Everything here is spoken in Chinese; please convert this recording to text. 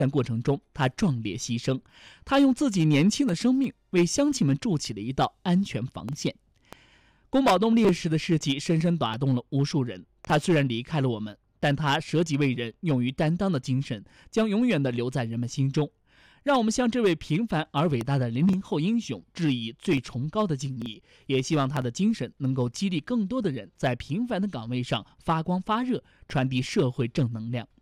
但过程中他壮烈牺牲，他用自己年轻的生命为乡亲们筑起了一道安全防线。宫保洞烈士的事迹深深打动了无数人，他虽然离开了我们，但他舍己为人、勇于担当的精神将永远地留在人们心中。让我们向这位平凡而伟大的00后英雄致以最崇高的敬意，也希望他的精神能够激励更多的人在平凡的岗位上发光发热，传递社会正能量。